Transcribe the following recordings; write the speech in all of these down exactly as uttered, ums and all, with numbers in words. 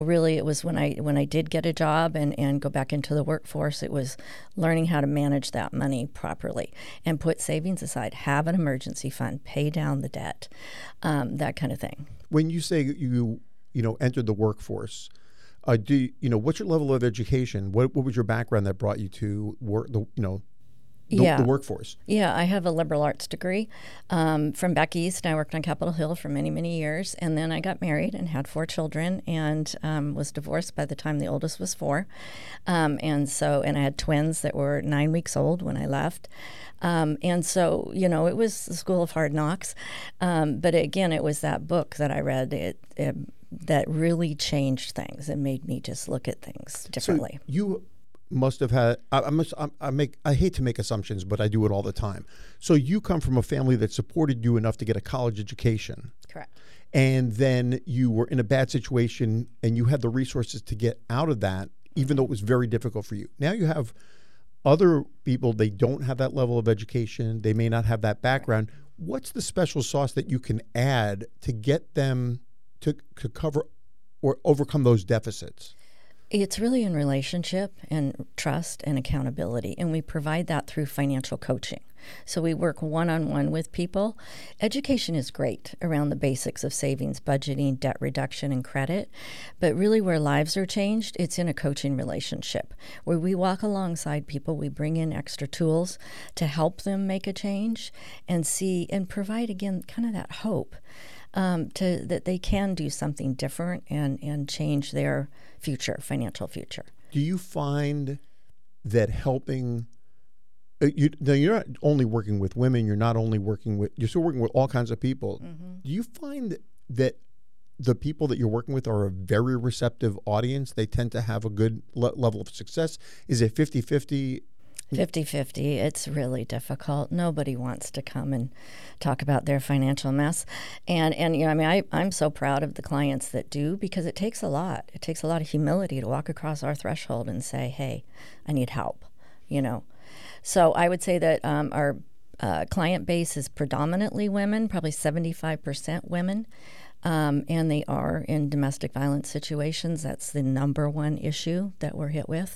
Really, it was when I when I did get a job and, and go back into the workforce, it was learning how to manage that money properly and put savings aside, have an emergency fund, pay down the debt, um, that kind of thing. When you say you you know entered the workforce, uh, do you, you know what's your level of education? What what was your background that brought you to work? The you know. The, yeah. the workforce. Yeah, I have a liberal arts degree um, from back east. I worked on Capitol Hill for many, many years. And then I got married and had four children and um, was divorced by the time the oldest was four. Um, and so, and I had twins that were nine weeks old when I left. Um, and so, you know, it was the school of hard knocks. Um, but again, it was that book that I read it, it, that really changed things and made me just look at things differently. So you must have had I, I must I, I make I hate to make assumptions, but I do it all the time. So you come from a family that supported you enough to get a college education. Correct. And then you were in a bad situation and you had the resources to get out of that, even though it was very difficult for you. Now you have other people, they don't have that level of education, they may not have that background. Right. What's the special sauce that you can add to get them to, to cover or overcome those deficits? It's really in relationship and trust and accountability, and we provide that through financial coaching. So we work one-on-one with people. Education is great around the basics of savings, budgeting, debt reduction, and credit, but really where lives are changed, it's in a coaching relationship where we walk alongside people, we bring in extra tools to help them make a change and see and provide, again, kind of that hope um, to that they can do something different and, and change their future, financial future. Do you find that helping, uh, you, now you're not only working with women, you're not only working with, you're still working with all kinds of people. Mm-hmm. Do you find that the people that you're working with are a very receptive audience? They tend to have a good le- level of success? Is it fifty-fifty? fifty-fifty. It's really difficult. Nobody wants to come and talk about their financial mess. And, and you know, I mean, I, I'm so proud of the clients that do, because it takes a lot. It takes a lot of humility to walk across our threshold and say, hey, I need help, you know. So I would say that um, our uh, client base is predominantly women, probably seventy-five percent women. Um, and they are in domestic violence situations. That's the number one issue that we're hit with.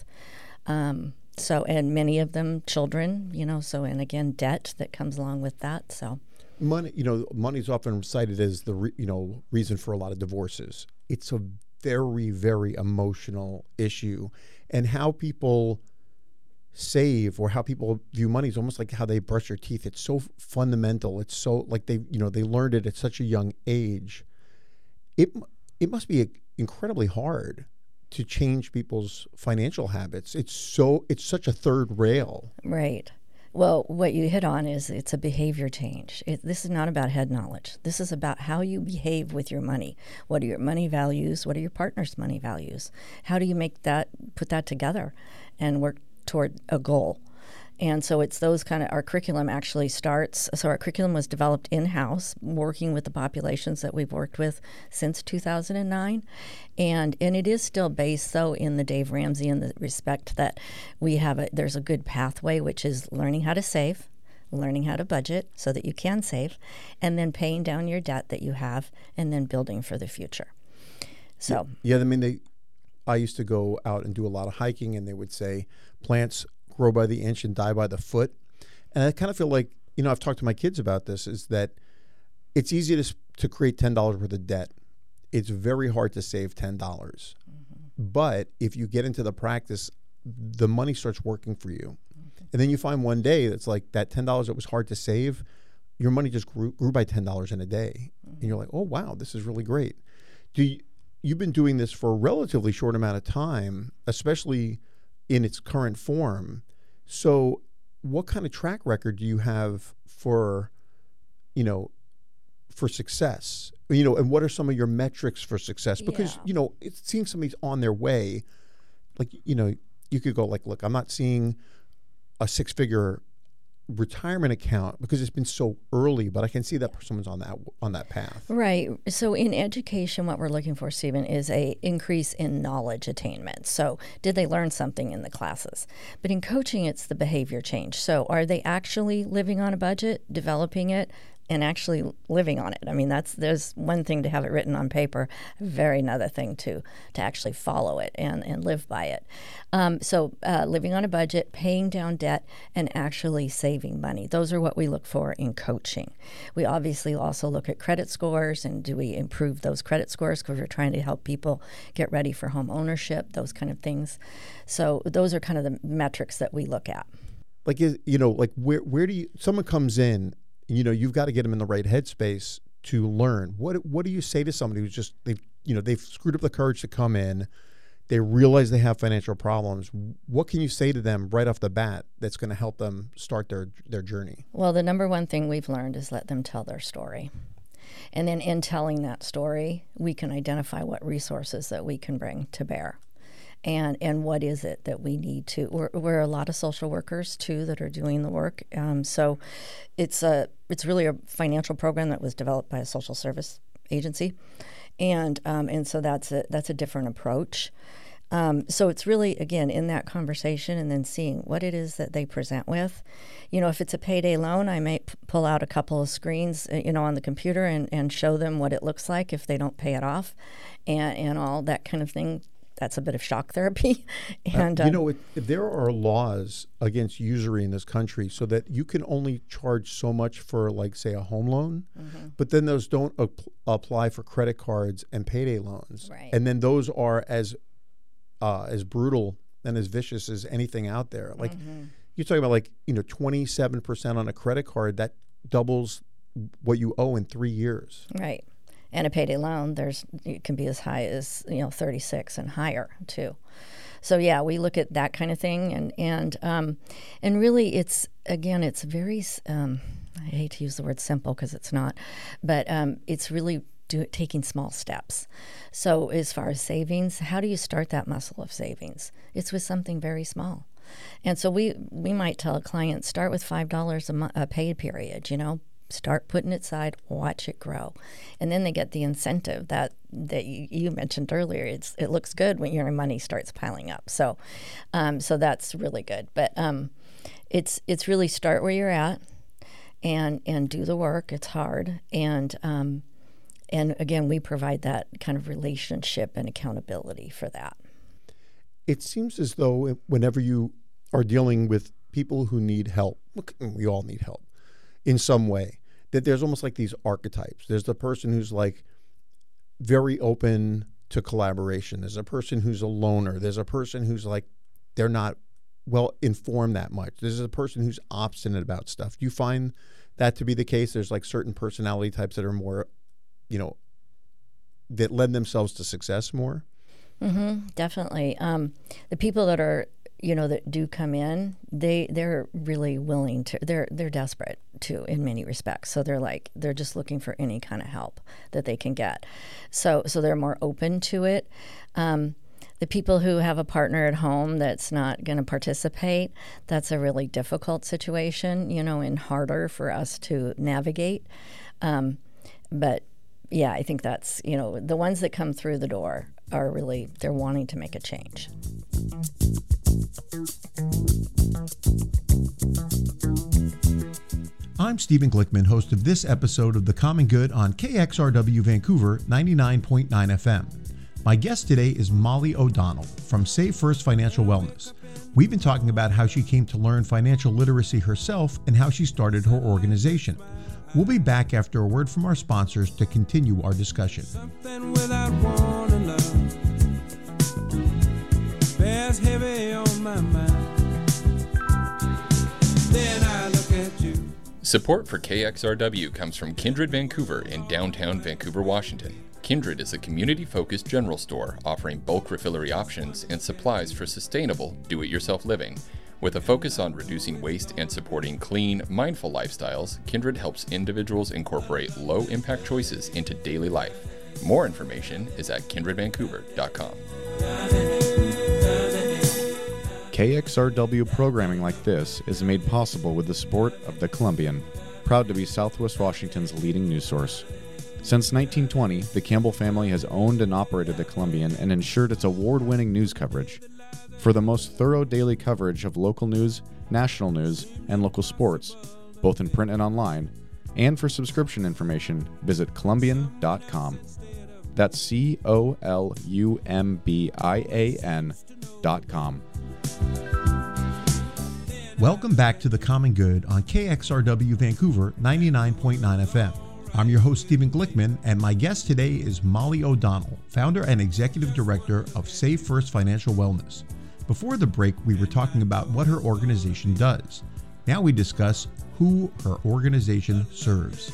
Um, So, and many of them children, you know, so, and again, debt that comes along with that, so. Money, you know, money is often cited as the, re, you know, reason for a lot of divorces. It's a very, very emotional issue. And how people save or how people view money is almost like how they brush their teeth. It's so fundamental. It's so, like they, you know, they learned it at such a young age. It, it must be incredibly hard to change people's financial habits. It's so it's such a third rail. Right. Well, what you hit on is it's a behavior change. It, this is not about head knowledge. This is about how you behave with your money. What are your money values? What are your partner's money values? How do you make that, put that together and work toward a goal? And so it's those kind of, our curriculum actually starts, so our curriculum was developed in-house, working with the populations that we've worked with since two thousand nine. And and it is still based, though, in the Dave Ramsey in the respect that we have a, there's a good pathway, which is learning how to save, learning how to budget so that you can save, and then paying down your debt that you have, and then building for the future. So yeah, I mean, they, I used to go out and do a lot of hiking, and they would say plants grow by the inch and die by the foot. And I kind of feel like, you know, I've talked to my kids about this, is that it's easy to to create ten dollars worth of debt. It's very hard to save ten dollars. Mm-hmm. But if you get into the practice, the money starts working for you. Okay. And then you find one day that's like that ten dollars that was hard to save, your money just grew, grew by ten dollars in a day. Mm-hmm. And you're like, oh, wow, this is really great. Do you, you've been doing this for a relatively short amount of time, especially in its current form. So what kind of track record do you have for, you know, for success? You know, and what are some of your metrics for success? Because, yeah. you know, it's seeing somebody's on their way, like, you know, you could go like, look, I'm not seeing a six-figure retirement account because it's been so early, but I can see that someone's on that on that path. Right. So in education, what we're looking for, Stephen, is a increase in knowledge attainment. So did they learn something in the classes? But in coaching, it's the behavior change. So are they actually living on a budget, developing it, and actually living on it. I mean, that's there's one thing to have it written on paper, very another thing to to actually follow it and, and live by it. Um, so uh, living on a budget, paying down debt, and actually saving money. Those are what we look for in coaching. We obviously also look at credit scores, and do we improve those credit scores because we're trying to help people get ready for home ownership, those kind of things. So those are kind of the metrics that we look at. Like, is, you know, like where where do you, someone comes in, you know, you've got to get them in the right headspace to learn. What what do you say to somebody who's just, they've, you know, they've screwed up the courage to come in, they realize they have financial problems. What can you say to them right off the bat that's going to help them start their their journey? Well, the number one thing we've learned is let them tell their story. And then in telling that story, we can identify what resources that we can bring to bear. And and what is it that we need to? We're, we're a lot of social workers too that are doing the work. Um, so it's a it's really a financial program that was developed by a social service agency, and um, and so that's a that's a different approach. Um, so it's really, again, in that conversation and then seeing what it is that they present with. You know, if it's a payday loan, I might p- pull out a couple of screens, you know, on the computer and, and show them what it looks like if they don't pay it off, and and all that kind of thing. That's a bit of shock therapy. and uh, you know, it, there are laws against usury in this country so that you can only charge so much for, like, say, a home loan, mm-hmm. but then those don't ap- apply for credit cards and payday loans. Right. And then those are as uh, as brutal and as vicious as anything out there. Like, mm-hmm. you're talking about, like, you know, twenty-seven percent on a credit card, that doubles what you owe in three years. Right. And a payday loan, there's it can be as high as, you know, thirty-six and higher too. So yeah, we look at that kind of thing, and and um, and really, it's again, it's very. Um, I hate to use the word simple because it's not, but um, it's really do, taking small steps. So as far as savings, how do you start that muscle of savings? It's with something very small. And so we we might tell a client, start with five dollars a, mo- a pay period. You know. Start putting it aside, watch it grow. And then they get the incentive that, that you, you mentioned earlier. It's It looks good when your money starts piling up. So um, so that's really good. But um, it's it's really start where you're at and and do the work. It's hard. And, um, and again, we provide that kind of relationship and accountability for that. It seems as though whenever you are dealing with people who need help, look, we all need help in some way, that there's almost like these archetypes. There's the person who's like very open to collaboration. There's a person who's a loner. There's a person who's like, they're not well informed that much. There's a person who's obstinate about stuff. Do you find that to be the case? There's like certain personality types that are more, you know, that lend themselves to success more? Mm-hmm, definitely. Um, the people that are, you know, that do come in, they they're really willing to. They're they're desperate too in many respects. So they're like they're just looking for any kind of help that they can get. So so they're more open to it. Um, the people who have a partner at home that's not going to participate, that's a really difficult situation, you know, and harder for us to navigate. Um, but yeah, I think that's, you know, the ones that come through the door are really, they're wanting to make a change. I'm Stephen Glickman, host of this episode of The Common Good on K X R W Vancouver ninety-nine point nine F M. My guest today is Molly O'Donnell from Save First Financial Wellness. We've been talking about how she came to learn financial literacy herself and how she started her organization. We'll be back after a word from our sponsors to continue our discussion. Something without wanting love bears heavy on my mind. Then I look at you. Support for K X R W comes from Kindred Vancouver in downtown Vancouver, Washington. Kindred is a community-focused general store offering bulk refillery options and supplies for sustainable, do-it-yourself living. With a focus on reducing waste and supporting clean, mindful lifestyles, Kindred helps individuals incorporate low-impact choices into daily life. More information is at kindred vancouver dot com. K X R W programming like this is made possible with the support of the Columbian, proud to be Southwest Washington's leading news source. Since nineteen twenty, the Campbell family has owned and operated the Columbian and ensured its award-winning news coverage. For the most thorough daily coverage of local news, national news, and local sports, both in print and online, And for subscription information, visit Columbian dot com. That's C O L U M B I A N dot com. Welcome back to The Common Good on K X R W Vancouver ninety-nine point nine F M. I'm your host, Stephen Glickman, and my guest today is Molly O'Donnell, founder and executive director of Save First Financial Wellness. Before the break, we were talking about what her organization does. Now we discuss who her organization serves.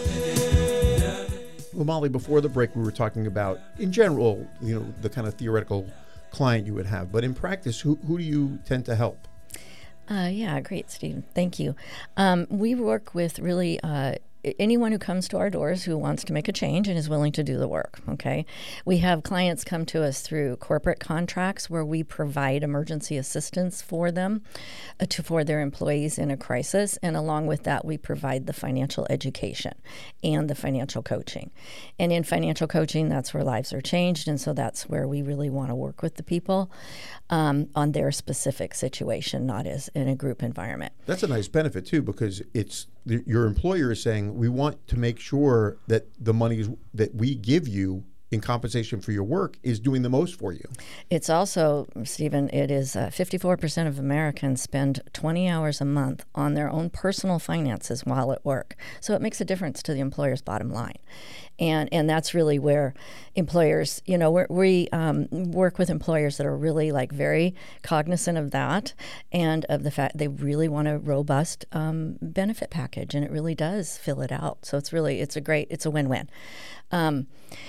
Well, Molly, before the break, we were talking about, in general, you know, the kind of theoretical client you would have. But in practice, who, who do you tend to help? Uh, yeah, great, Steve. Thank you. Um, we work with really uh, anyone who comes to our doors who wants to make a change and is willing to do the work, okay? We have clients come to us through corporate contracts where we provide emergency assistance for them, uh, to, for their employees in a crisis, and along with that, we provide the financial education and the financial coaching. And in financial coaching, that's where lives are changed, and so that's where we really want to work with the people um, on their specific situation, not as in a group environment. That's a nice benefit, too, because it's your employer is saying, we want to make sure that the money that we give you in compensation for your work is doing the most for you. It's also, Stephen, it is uh, fifty-four percent of Americans spend twenty hours a month on their own personal finances while at work. So it makes a difference to the employer's bottom line. And and that's really where employers, you know, we're, we um, work with employers that are really like very cognizant of that and of the fact they really want a robust um, benefit package, and it really does fill it out. So it's really, it's a great, it's a win-win. Um,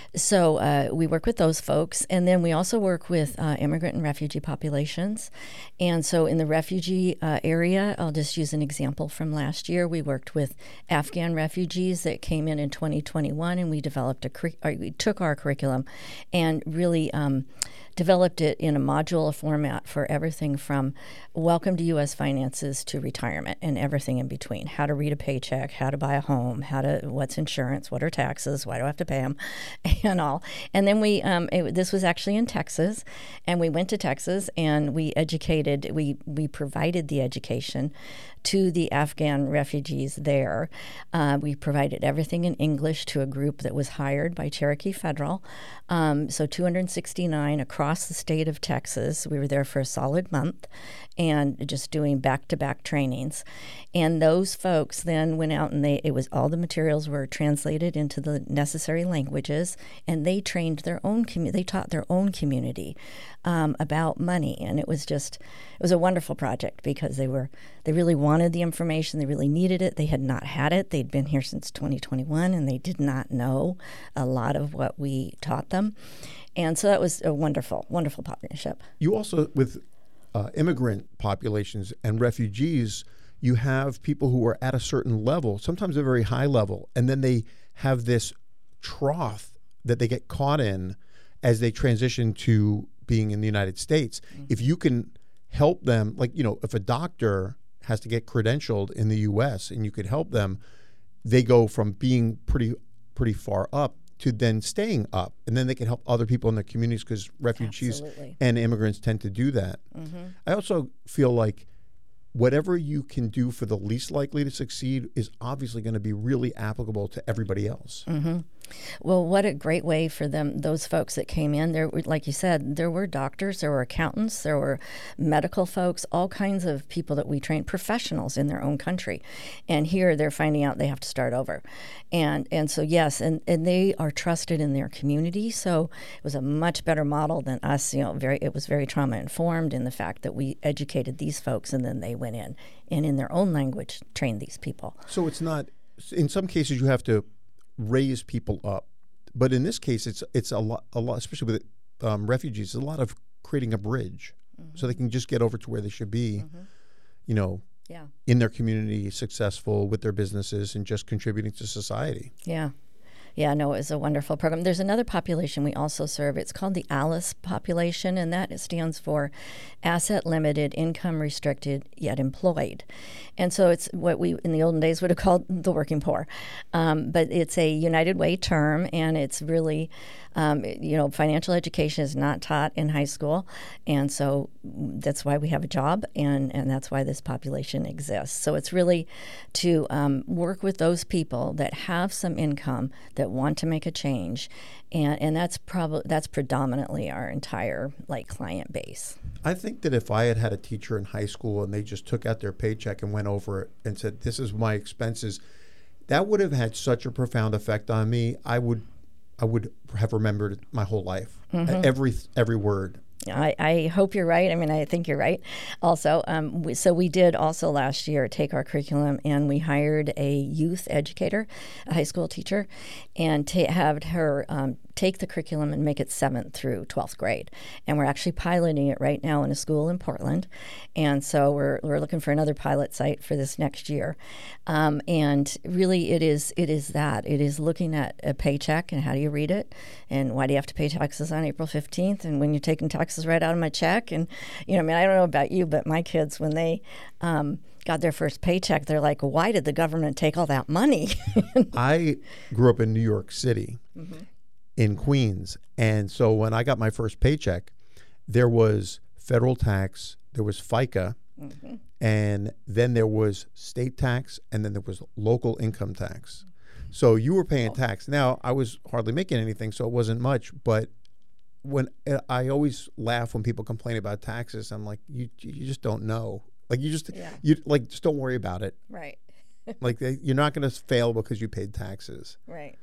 so uh, we work with those folks, and then we also work with uh, immigrant and refugee populations. And so in the refugee uh, area, I'll just use an example from last year. We worked with Afghan refugees that came in in twenty twenty-one, and we developed a cur- or we took our curriculum and really um, developed it in a modular format for everything from welcome to U S finances to retirement and everything in between. How to read a paycheck, how to buy a home, how to what's insurance, what are taxes, why do I have to pay them, and all. And then we um, it, this was actually in Texas, and we went to Texas and we educated, we we provided the education to the Afghan refugees there. Uh, we provided everything in English to a group that was hired by Cherokee Federal. Um, so two hundred sixty-nine across the state of Texas. We were there for a solid month and just doing back-to-back trainings. And those folks then went out and they it was all the materials were translated into the necessary languages, and they trained their own community. They taught their own community um, about money, and it was just it was a wonderful project because they were they really wanted the information. They really needed it. They had not had it. They'd been here since twenty twenty-one, and they did not know a lot of what we taught them. And so that was a wonderful, wonderful partnership. You also, with uh, immigrant populations and refugees, you have people who are at a certain level, sometimes a very high level, and then they have this trough that they get caught in as they transition to being in the United States. Mm-hmm. If you can help them, like, you know, if a doctor has to get credentialed in the U S and you could help them, they go from being pretty pretty far up to then staying up, and then they can help other people in their communities, because refugees Absolutely. And immigrants tend to do that. Mm-hmm. I also feel like whatever you can do for the least likely to succeed is obviously going to be really applicable to everybody else. Mm-hmm. Well, what a great way for them, those folks that came in. There, like you said, there were doctors, there were accountants, there were medical folks, all kinds of people that we trained, professionals in their own country. And here they're finding out they have to start over. And and so, yes, and, and they are trusted in their community. So it was a much better model than us. You know, very it was very trauma-informed in the fact that we educated these folks, and then they went in and in their own language trained these people. So it's not, in some cases you have to raise people up, but in this case it's it's a lot a lot especially with um, refugees, a lot of creating a bridge, mm-hmm. so they can just get over to where they should be, mm-hmm. you know, yeah. in their community, successful with their businesses and just contributing to society. Yeah. Yeah, no, it was a wonderful program. There's another population we also serve. It's called the ALICE population, and that stands for Asset Limited, Income Restricted, Yet Employed. And so it's what we in the olden days would have called the working poor. Um, but it's a United Way term, and it's really Um, you know, financial education is not taught in high school, and so that's why we have a job, and, and that's why this population exists. So it's really to um, work with those people that have some income that want to make a change, and and that's probably that's predominantly our entire like client base. I think that if I had had a teacher in high school and they just took out their paycheck and went over it and said, "This is my expenses," that would have had such a profound effect on me. I would, I would have remembered it my whole life, mm-hmm. every every word. I, I hope you're right. I mean, I think you're right. Also, um, we, so we did also last year take our curriculum and we hired a youth educator, a high school teacher, and to have her um, take the curriculum and make it seventh through twelfth grade. And we're actually piloting it right now in a school in Portland. And so we're we're looking for another pilot site for this next year. Um, and really, it is it is that it is looking at a paycheck and how do you read it, and why do you have to pay taxes on April fifteenth, and when you're taking taxes right out of my check. And you know, I mean, I don't know about you, but my kids, when they um, got their first paycheck, they're like, why did the government take all that money? I grew up in New York City, mm-hmm. in Queens, and so when I got my first paycheck, there was federal tax, there was FICA, mm-hmm. and then there was state tax, and then there was local income tax. So you were paying tax. Now, I was hardly making anything, so it wasn't much, but when I always laugh when people complain about taxes, I'm like, you you just don't know. Like you just yeah. you like just don't worry about it. Right. Like they, you're not going to fail because you paid taxes. Right.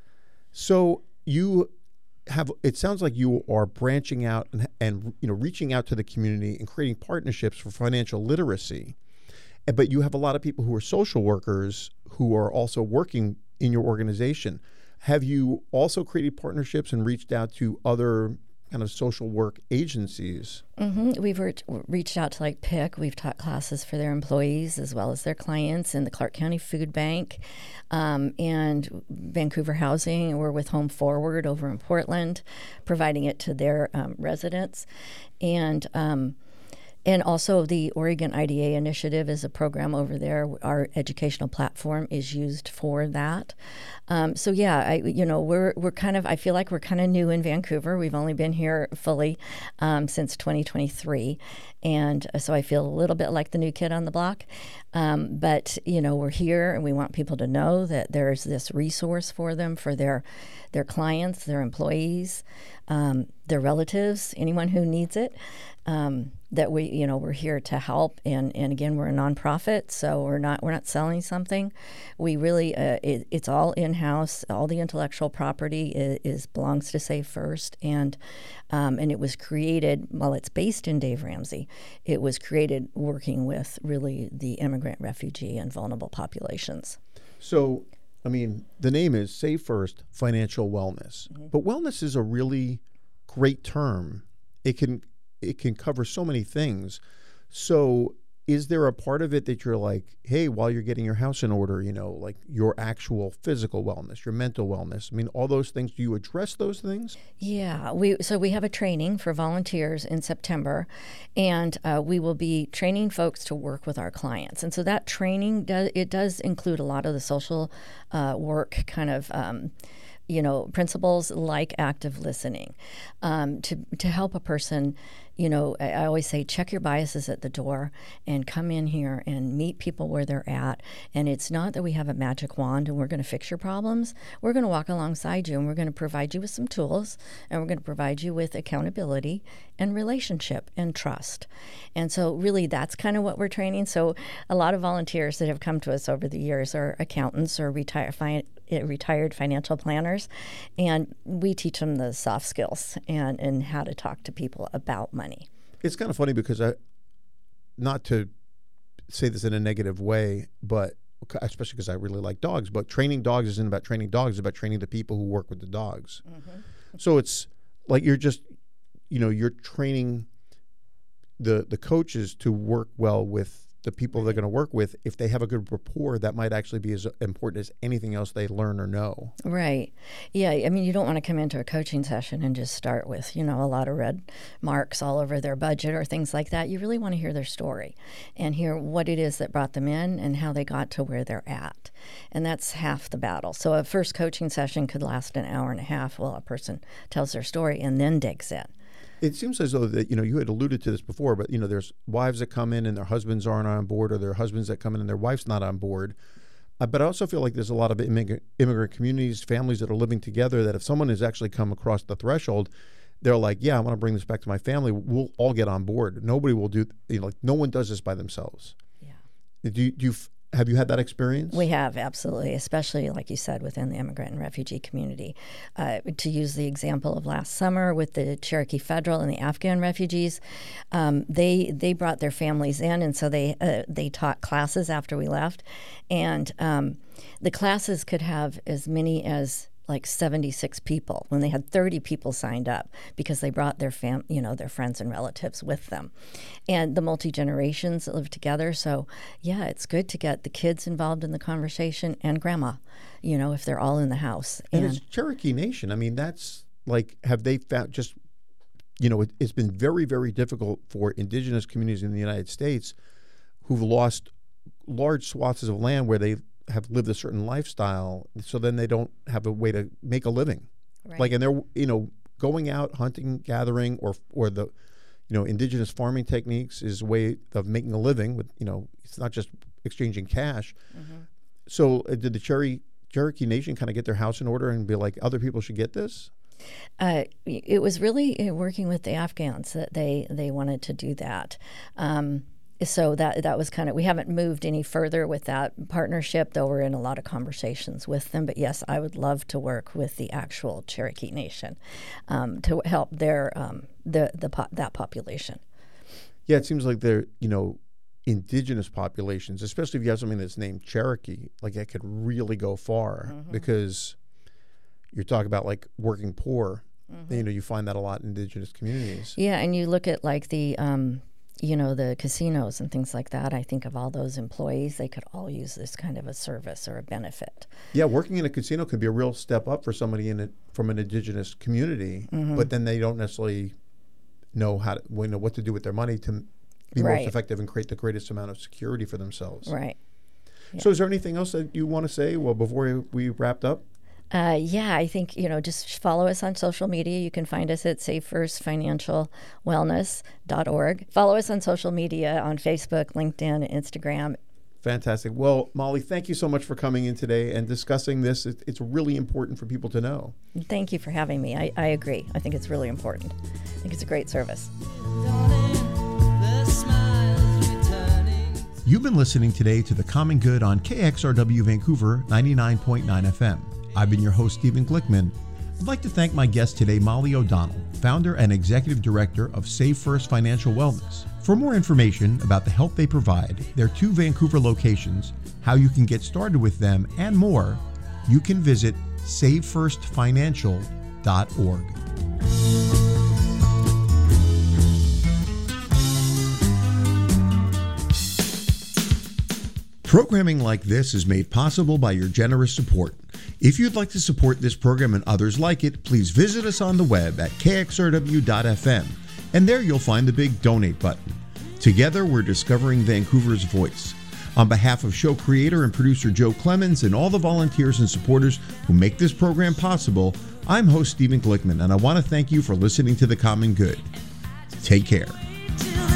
So you have. It sounds like you are branching out and, and you know reaching out to the community and creating partnerships for financial literacy. But you have a lot of people who are social workers who are also working in your organization. Have you also created partnerships and reached out to other kind of social work agencies? Mm-hmm. We've re- reached out to like P I C. We've taught classes for their employees as well as their clients, and the Clark County Food Bank, um, and Vancouver Housing. We're with Home Forward over in Portland, providing it to their um, residents. And um, And also the Oregon I D A initiative is a program over there. Our educational platform is used for that. Um, so yeah, I you know we're we're kind of I feel like we're kind of new in Vancouver. We've only been here fully um, since twenty twenty-three, and so I feel a little bit like the new kid on the block. Um, but you know we're here, and we want people to know that there's this resource for them, for their their clients, their employees, um, their relatives, anyone who needs it. Um, that we, you know, we're here to help, and, and again, we're a nonprofit, so we're not we're not selling something. We really, uh, it, it's all in house. All the intellectual property is, is belongs to Save First, and um, and it was created. While it's based in Dave Ramsey, it was created working with really the immigrant, refugee, and vulnerable populations. So, I mean, the name is Save First Financial Wellness, mm-hmm. but wellness is a really great term. It can It can cover so many things. So is there a part of it that you're like, hey, while you're getting your house in order, you know, like your actual physical wellness, your mental wellness? I mean, all those things, do you address those things? Yeah. we So we have a training for volunteers in September, and uh, we will be training folks to work with our clients. And so that training, does it does include a lot of the social uh, work kind of um you know, principles like active listening, um, to to help a person. You know, I, I always say, check your biases at the door and come in here and meet people where they're at. And it's not that we have a magic wand and we're going to fix your problems. We're going to walk alongside you, and we're going to provide you with some tools, and we're going to provide you with accountability and relationship and trust. And so really that's kind of what we're training. So a lot of volunteers that have come to us over the years are accountants or retire, fi- retired financial planners, and we teach them the soft skills and, and how to talk to people about money. It's kind of funny because I, not to say this in a negative way, but especially because I really like dogs, but training dogs isn't about training dogs, it's about training the people who work with the dogs. Mm-hmm. So it's like you're just, you know, you're training the the coaches to work well with the people they're going to work with, if they have a good rapport, that might actually be as important as anything else they learn or know. Right. Yeah. I mean, you don't want to come into a coaching session and just start with, you know, a lot of red marks all over their budget or things like that. You really want to hear their story and hear what it is that brought them in and how they got to where they're at. And that's half the battle. So a first coaching session could last an hour and a half while a person tells their story and then digs in. It seems as though that, you know, you had alluded to this before, but, you know, there's wives that come in and their husbands aren't on board, or there are husbands that come in and their wife's not on board. Uh, but I also feel like there's a lot of immigrant, immigrant communities, families that are living together, that if someone has actually come across the threshold, they're like, yeah, I want to bring this back to my family. We'll all get on board. Nobody will do, you know, like no one does this by themselves. Yeah. Do you, do you Have you had that experience? We have, absolutely, especially, like you said, within the immigrant and refugee community. Uh, to use the example of last summer with the Cherokee Federal and the Afghan refugees, um, they they brought their families in, and so they uh, they taught classes after we left. And um, the classes could have as many as like seventy-six people when they had thirty people signed up because they brought their fam, you know, their friends and relatives with them, and the multi-generations that live together. So yeah, it's good to get the kids involved in the conversation and grandma, you know, if they're all in the house. And, and it's Cherokee Nation. I mean, that's like, have they found just, you know, it, it's been very, very difficult for indigenous communities in the United States who've lost large swaths of land where they have lived a certain lifestyle, so then they don't have a way to make a living. Right. Like, and they're, you know, going out hunting, gathering, or or the, you know, indigenous farming techniques is a way of making a living with, you know, it's not just exchanging cash. Mm-hmm. So uh, did the Cherokee Cherokee Nation kind of get their house in order and be like, other people should get this? Uh, it was really working with the Afghans that they, they wanted to do that. Um, So that that was kind of, we haven't moved any further with that partnership, though we're in a lot of conversations with them. But yes, I would love to work with the actual Cherokee Nation um, to help their um, the the po- that population. Yeah, it seems like they're, you know, indigenous populations, especially if you have something that's named Cherokee, like that could really go far, mm-hmm. because you're talking about like working poor. Mm-hmm. You know, you find that a lot in indigenous communities. Yeah, and you look at like the um, you know, the casinos and things like that. I think of all those employees, they could all use this kind of a service or a benefit. Yeah, working in a casino can be a real step up for somebody in it from an indigenous community, mm-hmm. but then they don't necessarily know how to, you know, what to do with their money to be right. most effective and create the greatest amount of security for themselves. Right. Yeah. So is there anything else that you want to say, well, before we wrapped up? Uh, yeah, I think, you know, just follow us on social media. You can find us at save first financial wellness dot org. Follow us on social media on Facebook, LinkedIn, Instagram. Fantastic. Well, Molly, thank you so much for coming in today and discussing this. It, it's really important for people to know. Thank you for having me. I, I agree. I think it's really important. I think it's a great service. You've been listening today to The Common Good on K X R W Vancouver ninety-nine point nine F M. I've been your host, Stephen Glickman. I'd like to thank my guest today, Molly O'Donnell, founder and executive director of Save First Financial Wellness. For more information about the help they provide, their two Vancouver locations, how you can get started with them, and more, you can visit save first financial dot org. Programming like this is made possible by your generous support. If you'd like to support this program and others like it, please visit us on the web at k x r w dot f m, and there you'll find the big donate button. Together, we're discovering Vancouver's voice. On behalf of show creator and producer Joe Clemens and all the volunteers and supporters who make this program possible, I'm host Stephen Glickman, and I want to thank you for listening to The Common Good. Take care.